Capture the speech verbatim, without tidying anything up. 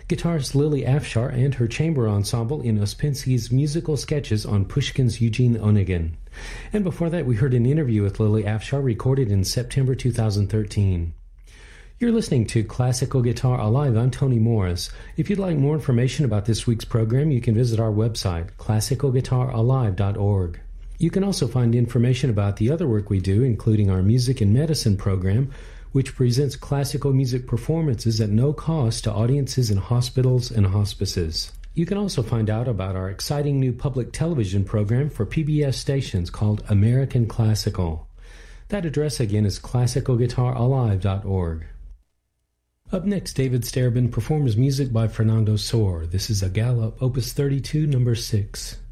guitarist Lily Afshar and her chamber ensemble in Ouspensky's musical sketches on Pushkin's Eugene Onegin. And before that, we heard an interview with Lily Afshar recorded in September two thousand thirteen. You're listening to Classical Guitar Alive. I'm Tony Morris. If you'd like more information about this week's program, you can visit our website, classical guitar alive dot org. You can also find information about the other work we do, including our Music and Medicine program, which presents classical music performances at no cost to audiences in hospitals and hospices. You can also find out about our exciting new public television program for P B S stations called American Classical. That address again is classical guitar alive dot org. Up next, David Starobin performs music by Fernando Sor. This is a Galop, Opus thirty-two, number six.